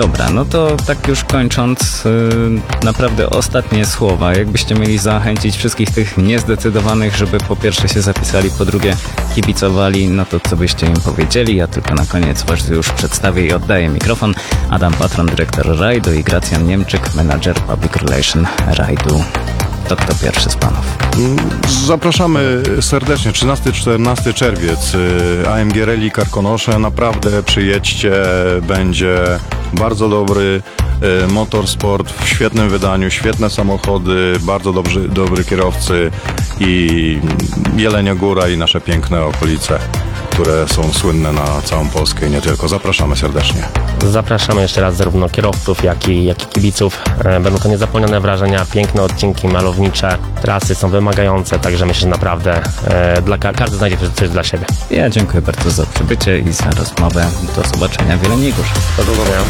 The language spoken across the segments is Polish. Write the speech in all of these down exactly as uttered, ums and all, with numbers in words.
Dobra, no to tak już kończąc, yy, naprawdę ostatnie słowa. Jakbyście mieli zachęcić wszystkich tych niezdecydowanych, żeby po pierwsze się zapisali, po drugie kibicowali, no to co byście im powiedzieli? Ja tylko na koniec was już przedstawię i oddaję mikrofon. Adam Patron, dyrektor rajdu i Gracjan Niemczyk, menadżer Public Relation rajdu. To kto pierwszy z panów? Zapraszamy serdecznie, trzynasty czternasty czerwiec, A M G Rally Karkonosze, naprawdę przyjedźcie, będzie bardzo dobry motorsport w świetnym wydaniu, świetne samochody, bardzo dobrzy, dobry kierowcy i Jelenia Góra i nasze piękne okolice, które są słynne na całą Polskę i nie tylko. Zapraszamy serdecznie. Zapraszamy jeszcze raz zarówno kierowców, jak i, jak i kibiców. Będą to niezapomniane wrażenia, piękne odcinki, malownicze, trasy są wymagające, także myślę, że naprawdę e, dla, każdy znajdzie coś dla siebie. Ja dziękuję bardzo za przybycie i za rozmowę. Do zobaczenia w Jeleniej Górze. Do zobaczenia.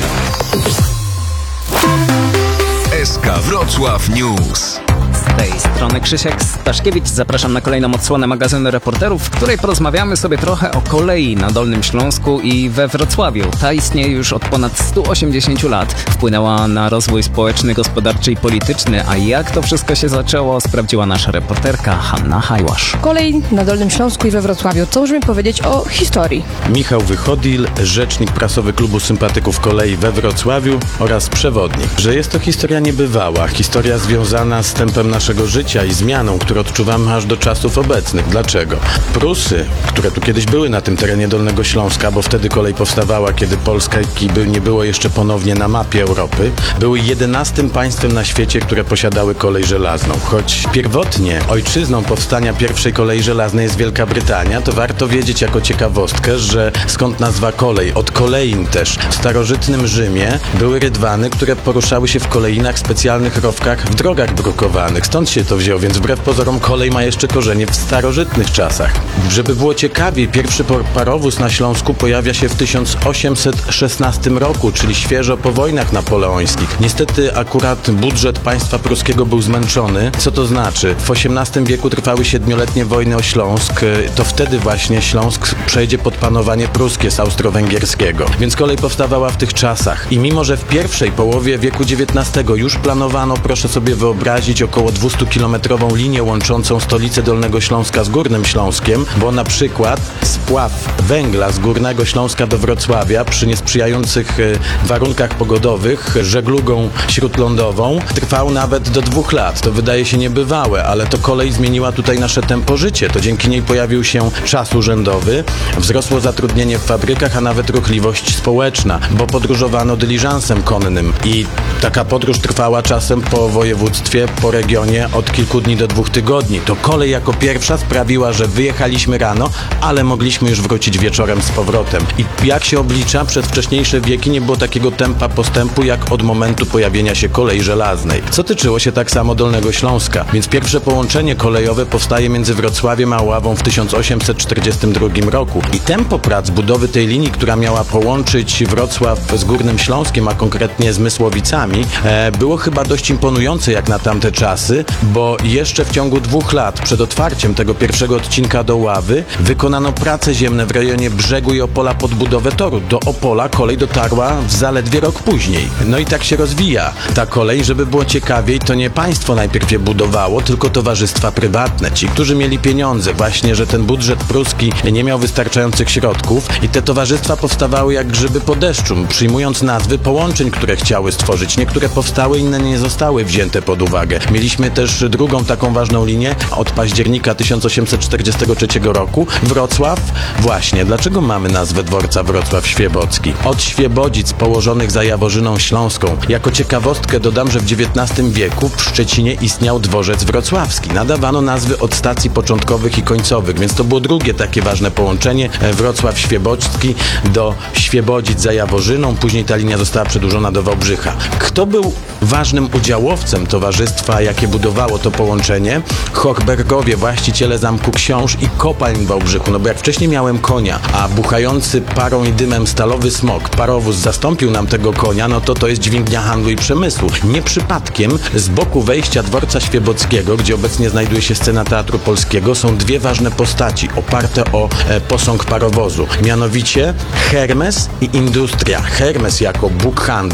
S K Wrocław News. Z tej strony Krzysiek Staszkiewicz. Zapraszam na kolejną odsłonę magazynu Reporterów, w której porozmawiamy sobie trochę o kolei na Dolnym Śląsku i we Wrocławiu. Ta istnieje już od ponad stu osiemdziesięciu lat. Wpłynęła na rozwój społeczny, gospodarczy i polityczny. A jak to wszystko się zaczęło, sprawdziła nasza reporterka Hanna Hajłasz. Kolej na Dolnym Śląsku i we Wrocławiu. Co możemy powiedzieć o historii? Michał Wychodil, rzecznik prasowy Klubu Sympatyków Kolei we Wrocławiu oraz przewodnik. Że jest to historia niebywała, historia związana z tempem naszego życia i zmianą, które odczuwamy aż do czasów obecnych. Dlaczego? Prusy, które tu kiedyś były na tym terenie Dolnego Śląska, bo wtedy kolej powstawała, kiedy Polska nie było jeszcze ponownie na mapie Europy, były jedenastym państwem na świecie, które posiadały kolej żelazną. Choć pierwotnie ojczyzną powstania pierwszej kolei żelaznej jest Wielka Brytania, to warto wiedzieć jako ciekawostkę, że skąd nazwa kolej? Od kolein też. W starożytnym Rzymie były rydwany, które poruszały się w kolejnach, specjalnych rowkach w drogach brukowanych. Stąd się to wzięło, więc wbrew pozorom kolej ma jeszcze korzenie w starożytnych czasach. Żeby było ciekawiej, pierwszy parowóz na Śląsku pojawia się w tysiąc osiemset szesnastym roku, czyli świeżo po wojnach napoleońskich. Niestety akurat budżet państwa pruskiego był zmęczony. Co to znaczy? W osiemnastym wieku trwały siedmioletnie wojny o Śląsk. To wtedy właśnie Śląsk przejdzie pod panowanie pruskie z austro-węgierskiego. Więc kolej powstawała w tych czasach. I mimo, że w pierwszej połowie wieku dziewiętnastego już planowano, proszę sobie wyobrazić, około dwustukilometrową linię łączącą stolicę Dolnego Śląska z Górnym Śląskiem, bo na przykład spław węgla z Górnego Śląska do Wrocławia przy niesprzyjających warunkach pogodowych żeglugą śródlądową trwał nawet do dwóch lat. To wydaje się niebywałe, ale to kolej zmieniła tutaj nasze tempo życie. To dzięki niej pojawił się czas urzędowy, wzrosło zatrudnienie w fabrykach, a nawet ruchliwość społeczna, bo podróżowano dyliżansem konnym i taka podróż trwała czasem po województwie, po regionie od kilku dni do dwóch tygodni. To kolej jako pierwsza sprawiła, że wyjechaliśmy rano, ale mogliśmy już wrócić wieczorem z powrotem. I jak się oblicza, przez wcześniejsze wieki nie było takiego tempa postępu jak od momentu pojawienia się kolei żelaznej. Co tyczyło się tak samo Dolnego Śląska. Więc pierwsze połączenie kolejowe powstaje między Wrocławiem a Oławą w tysiąc osiemset czterdziestym drugim roku. I tempo prac budowy tej linii, która miała połączyć Wrocław z Górnym Śląskiem, a konkretnie z Mysłowicami, e, było chyba dość imponujące jak na tamte czasy, bo jeszcze w ciągu dwóch lat przed otwarciem tego pierwszego odcinka do Oławy wykonano prace ziemne w rejonie Brzegu i Opola pod budowę toru. Do Opola kolej dotarła w zaledwie rok później. No i tak się rozwija ta kolej. Żeby było ciekawiej, to nie państwo najpierw je budowało, tylko towarzystwa prywatne. Ci, którzy mieli pieniądze, właśnie, że ten budżet pruski nie miał wystarczających środków i te towarzystwa powstawały jak grzyby po deszczu, przyjmując nazwy połączeń, które chciały stworzyć. Niektóre powstały, inne nie zostały wzięte pod uwagę. Mieliśmy też drugą taką ważną linię od października tysiąc osiemset czterdziestego trzeciego roku. Wrocław. Właśnie, dlaczego mamy nazwę dworca Wrocław Świebocki? Od Świebodzic położonych za Jaworzyną Śląską. Jako ciekawostkę dodam, że w dziewiętnastym wieku w Szczecinie istniał dworzec wrocławski. Nadawano nazwy od stacji początkowych i końcowych, więc to było drugie takie ważne połączenie Wrocław Świebocki do Świebodzic za Jaworzyną. Później ta linia została przedłużona do Wałbrzycha. Kto był ważnym udziałowcem towarzystwa, jakie budowało to połączenie? Hochbergowie, właściciele Zamku Książ i kopalń w Wałbrzychu. No bo jak wcześniej miałem konia, a buchający parą i dymem stalowy smok, parowóz zastąpił nam tego konia, no to to jest dźwignia handlu i przemysłu. Nie przypadkiem z boku wejścia dworca Świebockiego, gdzie obecnie znajduje się scena Teatru Polskiego, są dwie ważne postaci oparte o e, posąg parowozu. Mianowicie Hermes i Industria. Hermes jako bóg handlu,